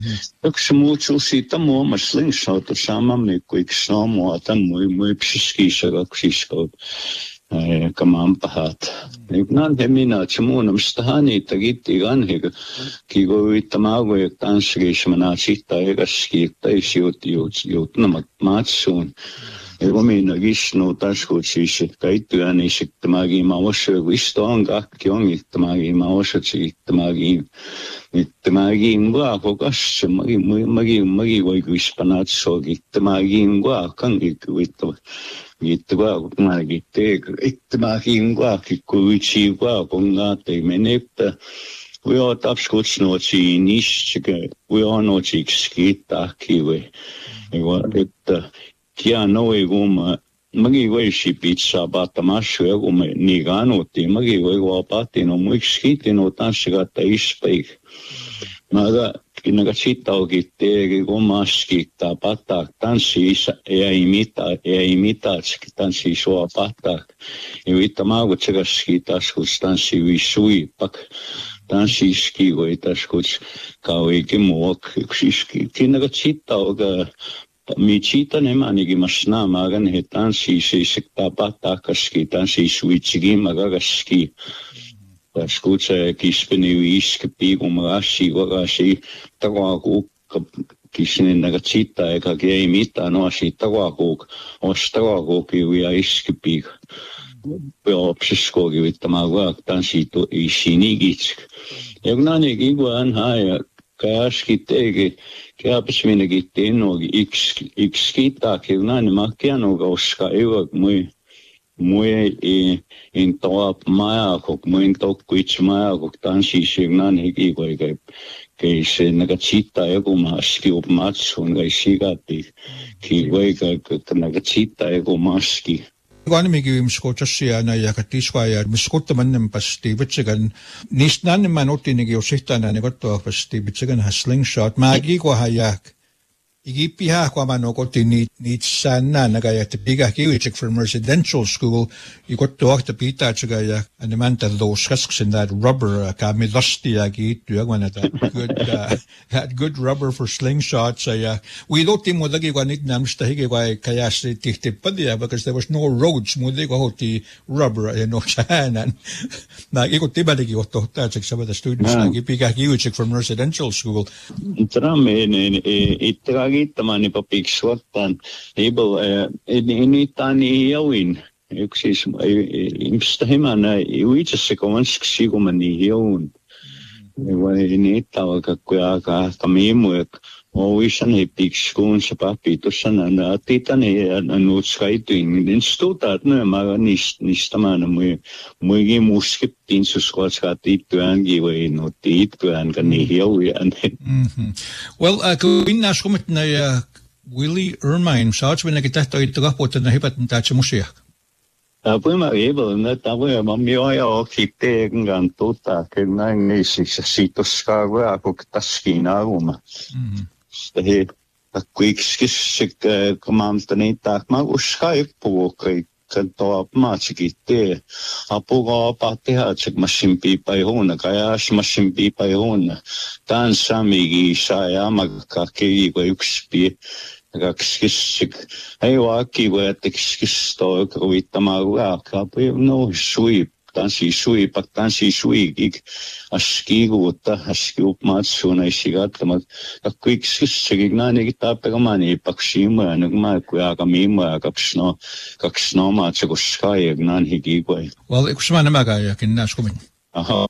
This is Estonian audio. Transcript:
Так смучил сита мома слingshot сама мы квикшно моата мы пшишкиша кшишко камам пахат. Игнан хемина чмунам стахани тагити ганхига киго итамаго як таншгиш маначита эгашкита ют матсун. Egomina gisnu taskutsisi käityäni sittämägi maossa vistoanga kiongi tämägi maossa sittämägi ngua kokas magi voi kispanat sogi tämägi ngua kangi kuitto gitwa magi te tämägi ngua kikuichi ngua konga te menepta Ujo tapskutsnoci niščike ujo noci skita kiwe ego että Kia noi guma magi voisi pizza bata mashu guma ni ganuti magi voi guapati no muixkiti no tanssigatta ispeik maga kinaga sitauki teegi gumaskita pata tanssi ei imita tanssi sua pata ivita magu tsegaskita skus tanssi visui pak tanssi ski voi taskus kauiki muok yksiski kinaga sitauga Michita nemanigi masna magan hetan si sekta takaski tan si switchigi magagaski Paskucha kispeni wiski gumagashi wagashi tawaku kisne nagachita eka geimita no asi tawaku ostawaku kiwia iskipi Psiskogi vitamaga tan si to isinigich Yagnani giguan haya Kaski tegi Kiapis minäkin tennogi ikskita kivnani makianoga oska evak mui in toap majakok muin tokkuits majakok tansi signani higikoi kai se nagatsita egumaski upmatsun kai sigati kivoi kai nagatsita egumaski Guanimigi mskotassia na jakatiskaya mskottamannem pasti vitsegan nisnan manottinigi ositana negotto pasti vitsegan slingshot magi ko hayak igipiha ko manokoti ni sanna nagayat biga kiwichik from residential school igotto akta pita chagaya and manta those husks in that rubber kami lusty agi tuagwana that good rubber for slingshots we don't think modagi gwanit namsta hige kwa kayasi tiktipadia because there was no roads modego hoti rubber no chanan na igotibaligi otto tajik some of the students nagi biga kiwichik from residential school Gitamani papiksuottan ibel initani jauin yksis imsta himana uitse komanski kumani jaun vai niittava kakkuja kamimuek oisan hipikskun se papitussana na titani nutskaituin institutat no maga nistamana muigi muskiptin suskotska tittuangi vai no tittuan kan hiuan Well kuinna skumitna Willie Ermine saats when getahto itgahpotna hipatn taatsemusia Puima evil na tavoja mamioja okitte ngan tota kenna ngisiksi sitoskaga akoktaskina He quickskis commandani takma uskai puokai kanto matsikite apuga pateha chik mashimpi paihona kayash mashimpi paihona tan samigi saya magkaki ykspi kakskis ei waki wetikskis to kruittamaga kapu no sui tansi sui gig askiguutta askiupmatsuna isigatama kakkuiksissegignaani gitappegamani paksima nagmakuaga mima kaksno matsakuskai gnan higigoi Well ikusma namaga yakin naskumin Aha